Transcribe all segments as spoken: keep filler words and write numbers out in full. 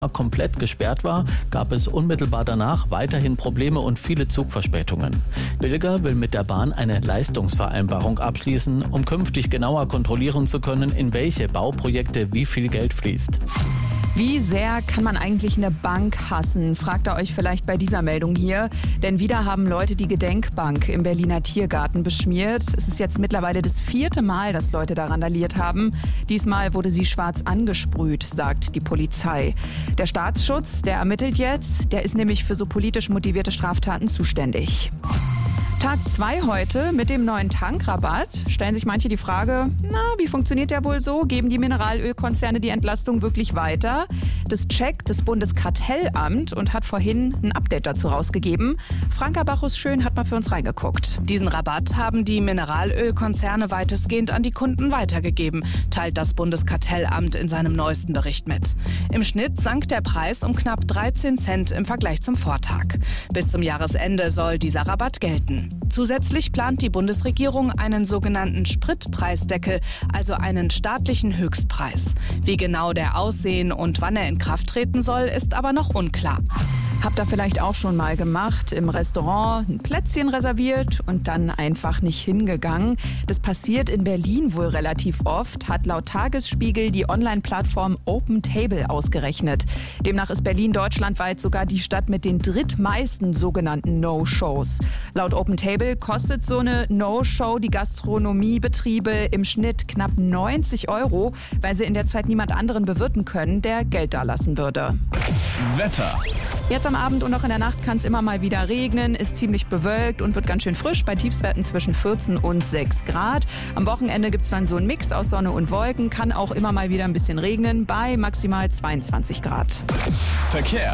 komplett gesperrt war, gab es unmittelbar danach weiterhin Probleme und viele Zugverspätungen. Bilger will mit der Bahn eine Leistungsvereinbarung abschließen, um künftig genauer kontrollieren zu können, in welche Bauprojekte wie viel Geld fließt. Wie sehr kann man eigentlich eine Bank hassen, fragt ihr euch vielleicht bei dieser Meldung hier. Denn wieder haben Leute die Gedenkbank im Berliner Tiergarten beschmiert. Es ist jetzt mittlerweile das vierte Mal, dass Leute da randaliert haben. Diesmal wurde sie schwarz angesprüht, sagt die Polizei. Der Staatsschutz, der ermittelt jetzt, der ist nämlich für so politisch motivierte Straftaten zuständig. Tag zwei heute mit dem neuen Tankrabatt. Stellen sich manche die Frage, na, wie funktioniert der wohl so? Geben die Mineralölkonzerne die Entlastung wirklich weiter? Das checkt das Bundeskartellamt und hat vorhin ein Update dazu rausgegeben. Franka Bachus-Schön hat mal für uns reingeguckt. Diesen Rabatt haben die Mineralölkonzerne weitestgehend an die Kunden weitergegeben, teilt das Bundeskartellamt in seinem neuesten Bericht mit. Im Schnitt sank der Preis um knapp dreizehn Cent im Vergleich zum Vortag. Bis zum Jahresende soll dieser Rabatt gelten. Zusätzlich plant die Bundesregierung einen sogenannten Spritpreisdeckel, also einen staatlichen Höchstpreis. Wie genau der aussehen und wann er in Kraft treten soll, ist aber noch unklar. Habt ihr vielleicht auch schon mal gemacht, im Restaurant ein Plätzchen reserviert und dann einfach nicht hingegangen? Das passiert in Berlin wohl relativ oft, hat laut Tagesspiegel die Online-Plattform OpenTable ausgerechnet. Demnach ist Berlin deutschlandweit sogar die Stadt mit den drittmeisten sogenannten No-Shows. Laut OpenTable kostet so eine No-Show die Gastronomiebetriebe im Schnitt knapp neunzig Euro, weil sie in der Zeit niemand anderen bewirten können, der Geld dalassen würde. Wetter. Jetzt am Abend und auch in der Nacht kann es immer mal wieder regnen, ist ziemlich bewölkt und wird ganz schön frisch bei Tiefstwerten zwischen vierzehn und sechs Grad. Am Wochenende gibt es dann so einen Mix aus Sonne und Wolken, kann auch immer mal wieder ein bisschen regnen bei maximal zweiundzwanzig Grad. Verkehr.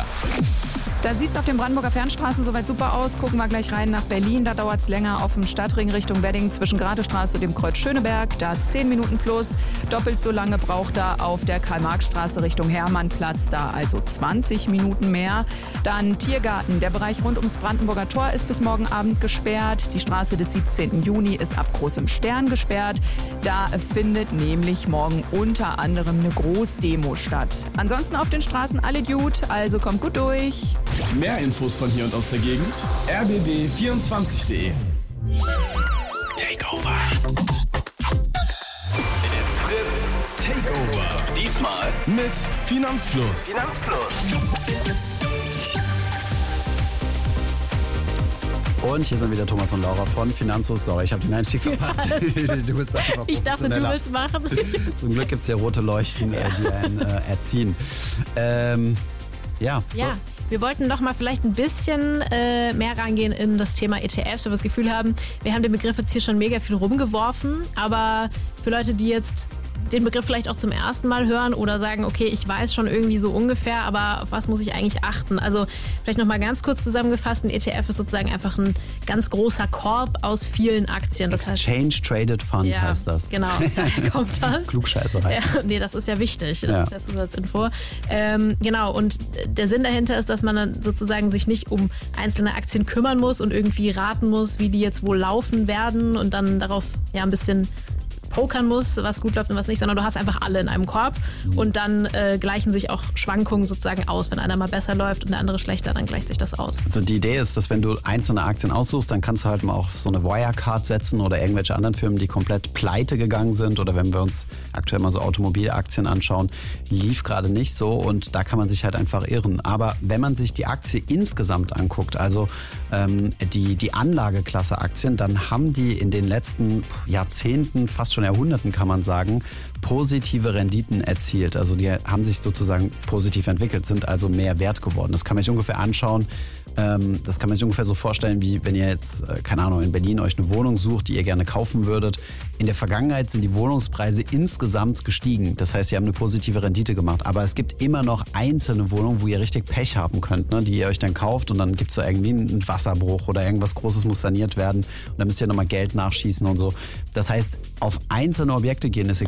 Da sieht es auf den Brandenburger Fernstraßen soweit super aus. Gucken wir gleich rein nach Berlin. Da dauert es länger auf dem Stadtring Richtung Wedding zwischen Gradestraße und dem Kreuz Schöneberg. Da zehn Minuten plus. Doppelt so lange braucht er auf der Karl-Marx-Straße Richtung Hermannplatz. Da also zwanzig Minuten mehr. Dann Tiergarten. Der Bereich rund ums Brandenburger Tor ist bis morgen Abend gesperrt. Die Straße des siebzehnten Juni ist ab Großem Stern gesperrt. Da findet nämlich morgen unter anderem eine Großdemo statt. Ansonsten auf den Straßen alle gut, also kommt gut durch. Mehr Infos von hier und aus der Gegend. r b b vierundzwanzig punkt de. Takeover. It's Fritz Takeover. Diesmal mit Finanzfluss. Finanzfluss. Und hier sind wieder Thomas und Laura von Finanzfluss. Sorry, ich habe den Einstieg verpasst. du bist ich dachte, du willst machen. Zum Glück gibt es hier rote Leuchten, ja. die einen äh, erziehen. Ähm, ja, so. Ja. Wir wollten noch mal vielleicht ein bisschen äh, mehr reingehen in das Thema E T Fs, weil wir das Gefühl haben, wir haben den Begriff jetzt hier schon mega viel rumgeworfen, aber für Leute, die jetzt den Begriff vielleicht auch zum ersten Mal hören oder sagen, okay, ich weiß schon irgendwie so ungefähr, aber auf was muss ich eigentlich achten? Also vielleicht noch mal ganz kurz zusammengefasst, ein E T F ist sozusagen einfach ein ganz großer Korb aus vielen Aktien. Das Exchange heißt, Traded Fund ja, heißt das. Genau, daher kommt das. Klugscheißerei. Ja, nee, das ist ja wichtig, das ja. ist ja Zusatzinfo. Ähm, genau, und der Sinn dahinter ist, dass man dann sozusagen sich nicht um einzelne Aktien kümmern muss und irgendwie raten muss, wie die jetzt wohl laufen werden und dann darauf ja ein bisschen pokern muss, was gut läuft und was nicht, sondern du hast einfach alle in einem Korb und dann äh, gleichen sich auch Schwankungen sozusagen aus. Wenn einer mal besser läuft und der andere schlechter, dann gleicht sich das aus. Also die Idee ist, dass wenn du einzelne Aktien aussuchst, dann kannst du halt mal auf so eine Wirecard setzen oder irgendwelche anderen Firmen, die komplett pleite gegangen sind, oder wenn wir uns aktuell mal so Automobilaktien anschauen, lief gerade nicht so und da kann man sich halt einfach irren. Aber wenn man sich die Aktie insgesamt anguckt, also ähm, die, die Anlageklasse Aktien, dann haben die in den letzten Jahrzehnten, fast schon Jahrhunderten kann man sagen, positive Renditen erzielt. Also die haben sich sozusagen positiv entwickelt, sind also mehr wert geworden. Das kann man sich ungefähr anschauen. Ähm, das kann man sich ungefähr so vorstellen, wie wenn ihr jetzt, äh, keine Ahnung, in Berlin euch eine Wohnung sucht, die ihr gerne kaufen würdet. In der Vergangenheit sind die Wohnungspreise insgesamt gestiegen. Das heißt, sie haben eine positive Rendite gemacht. Aber es gibt immer noch einzelne Wohnungen, wo ihr richtig Pech haben könnt, ne, die ihr euch dann kauft und dann gibt es da irgendwie einen Wasserbruch oder irgendwas Großes muss saniert werden und dann müsst ihr nochmal Geld nachschießen und so. Das heißt, auf einzelne Objekte gehen ist extrem riskant.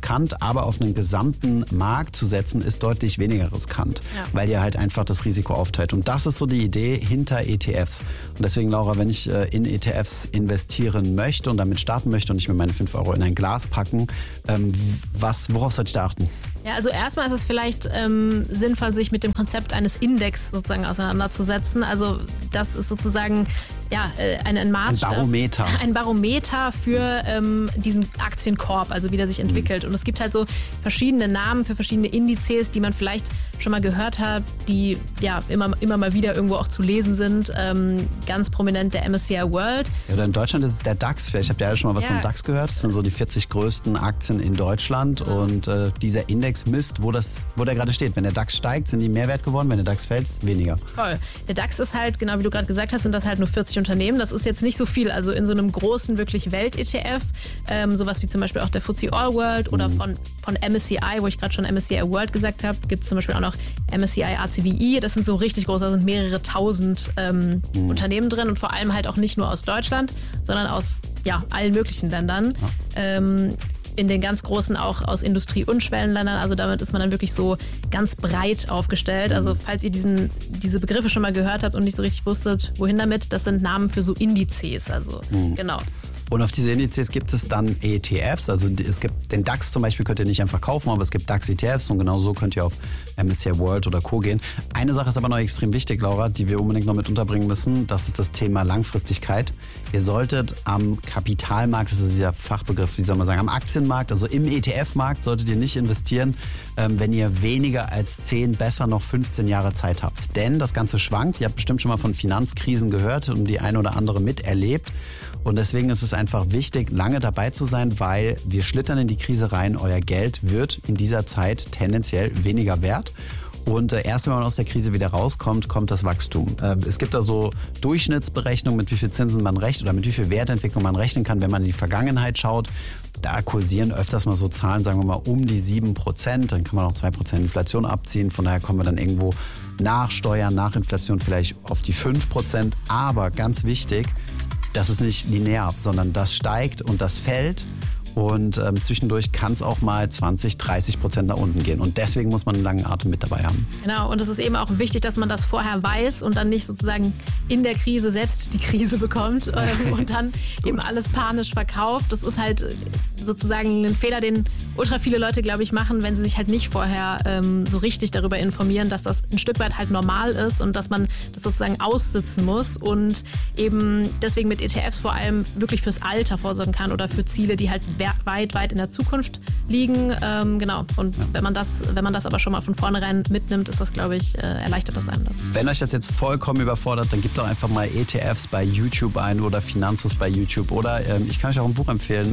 riskant, aber auf einen gesamten Markt zu setzen, ist deutlich weniger riskant, ja. weil ihr halt einfach das Risiko aufteilt. Und das ist so die Idee hinter E T Fs. Und deswegen, Laura, wenn ich in E T Fs investieren möchte und damit starten möchte und ich mir meine fünf Euro in ein Glas packen, ähm, was, worauf sollte ich da achten? Ja, also erstmal ist es vielleicht ähm, sinnvoll, sich mit dem Konzept eines Index sozusagen auseinanderzusetzen. Also das ist sozusagen ja, ein, ein Maßstab. Ein Barometer. Ein Barometer für ähm, diesen Aktienkorb, also wie der sich entwickelt. Mhm. Und es gibt halt so verschiedene Namen für verschiedene Indizes, die man vielleicht schon mal gehört hat, die ja immer, immer mal wieder irgendwo auch zu lesen sind. Ähm, ganz prominent der M S C I World. Ja, oder in Deutschland ist es der DAX. Vielleicht habt ihr ja schon mal was ja. vom DAX gehört. Das sind so die vierzig größten Aktien in Deutschland. Mhm. Und äh, dieser Index misst, wo, das, wo der gerade steht. Wenn der DAX steigt, sind die mehr wert geworden. Wenn der DAX fällt, weniger. Voll. Der DAX ist halt, genau wie du gerade gesagt hast, sind das halt nur vierzig Unternehmen. Das ist jetzt nicht so viel. Also in so einem großen, wirklich Welt-E T F, ähm, sowas wie zum Beispiel auch der F T S E All World oder mhm. von, von M S C I, wo ich gerade schon M S C I World gesagt habe, gibt es zum Beispiel auch noch M S C I A C V I. Das sind so richtig groß, da sind mehrere tausend ähm, mhm. Unternehmen drin und vor allem halt auch nicht nur aus Deutschland, sondern aus ja, allen möglichen Ländern. Ja. Ähm, in den ganz großen auch aus Industrie- und Schwellenländern. Also damit ist man dann wirklich so ganz breit aufgestellt. Also falls ihr diesen, diese Begriffe schon mal gehört habt und nicht so richtig wusstet, wohin damit, das sind Namen für so Indizes. Also mhm. genau. Und auf diese Indizes gibt es dann E T Fs. Also es gibt den DAX zum Beispiel, könnt ihr nicht einfach kaufen, aber es gibt DAX-E T Fs und genau so könnt ihr auf M S C I World oder Co. gehen. Eine Sache ist aber noch extrem wichtig, Laura, die wir unbedingt noch mit unterbringen müssen. Das ist das Thema Langfristigkeit. Ihr solltet am Kapitalmarkt, das ist dieser Fachbegriff, wie soll man sagen, am Aktienmarkt, also im E T F-Markt solltet ihr nicht investieren, wenn ihr weniger als zehn, besser noch fünfzehn Jahre Zeit habt. Denn das Ganze schwankt. Ihr habt bestimmt schon mal von Finanzkrisen gehört und die eine oder andere miterlebt. Und deswegen ist es einfach wichtig, lange dabei zu sein, weil wir schlittern in die Krise rein. Euer Geld wird in dieser Zeit tendenziell weniger wert. Und äh, erst wenn man aus der Krise wieder rauskommt, kommt das Wachstum. Äh, es gibt da so Durchschnittsberechnungen, mit wie viel Zinsen man rechnet oder mit wie viel Wertentwicklung man rechnen kann, wenn man in die Vergangenheit schaut. Da kursieren öfters mal so Zahlen, sagen wir mal um die sieben Prozent. Dann kann man auch zwei Prozent Inflation abziehen. Von daher kommen wir dann irgendwo nach Steuern, nach Inflation vielleicht auf die fünf Prozent. Aber ganz wichtig, das ist nicht linear, sondern das steigt und das fällt. Und ähm, zwischendurch kann es auch mal zwanzig, dreißig Prozent nach unten gehen. Und deswegen muss man einen langen Atem mit dabei haben. Genau, und es ist eben auch wichtig, dass man das vorher weiß und dann nicht sozusagen in der Krise selbst die Krise bekommt ähm, und dann eben alles panisch verkauft. Das ist halt sozusagen ein Fehler, den ultra viele Leute, glaube ich, machen, wenn sie sich halt nicht vorher ähm, so richtig darüber informieren, dass das ein Stück weit halt normal ist und dass man das sozusagen aussitzen muss und eben deswegen mit E T Fs vor allem wirklich fürs Alter vorsorgen kann oder für Ziele, die halt weit, weit in der Zukunft liegen. Ähm, genau. Und ja. wenn man das, wenn man das aber schon mal von vornherein mitnimmt, ist das, glaube ich, äh, erleichtert das einem das. Wenn euch das jetzt vollkommen überfordert, dann gebt doch einfach mal E T Fs bei YouTube ein oder Finanzus bei YouTube. Oder ähm, ich kann euch auch ein Buch empfehlen.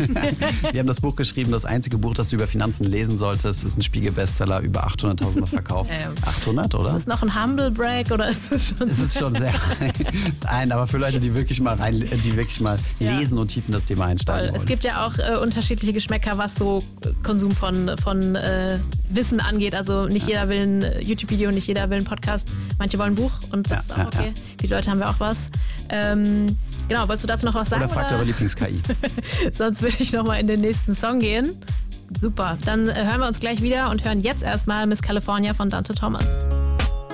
Wir haben das Buch geschrieben, das einzige Buch, das du über Finanzen lesen solltest. Das ist ein Spiegel-Bestseller, über achthunderttausend Mal verkauft. Ähm, achthundert, oder? Ist es noch ein Humble Break oder ist es schon? Es ist schon sehr. Nein, aber für Leute, die wirklich mal rein, die wirklich mal ja. lesen und tief in das Thema einsteigen wollen. Es gibt ja auch äh, unterschiedliche Geschmäcker, was so Konsum von, von äh, Wissen angeht. Also nicht ja. jeder will ein YouTube-Video, nicht jeder will ein Podcast. Manche wollen ein Buch und das ja, ist auch okay. Ja. Die Leute haben wir auch was. Ähm, genau, wolltest du dazu noch was sagen? Oder fragt eure Lieblings-K I. Sonst würde ich nochmal in den nächsten Song gehen. Super, dann äh, hören wir uns gleich wieder und hören jetzt erstmal Miss California von Dante Thomas.